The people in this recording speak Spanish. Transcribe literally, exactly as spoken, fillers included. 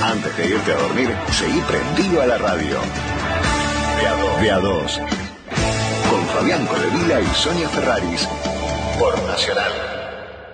Antes de irte a dormir, seguí prendido a la radio. De a dos. De a dos. Con Fabián Colevila y Sonia Ferraris. Por Nacional.